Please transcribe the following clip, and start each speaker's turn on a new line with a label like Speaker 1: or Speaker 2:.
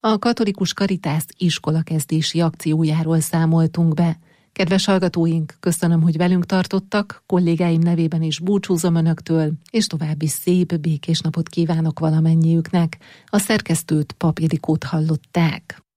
Speaker 1: A Katolikus Caritas iskolakezdési akciójáról számoltunk be. Kedves hallgatóink, köszönöm, hogy velünk tartottak, kollégáim nevében is búcsúzom önöktől, és további szép, békés napot kívánok valamennyiüknek. A szerkesztőt, Pap Ildikót hallották.